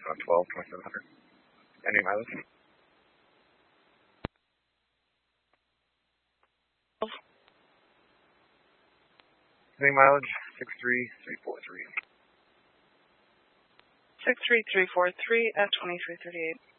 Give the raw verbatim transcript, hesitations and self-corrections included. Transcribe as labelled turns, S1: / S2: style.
S1: on twelve, twenty-seven hundred. Any mileage? Any mileage? six three three four three.
S2: six three three four three at twenty-three thirty-eight.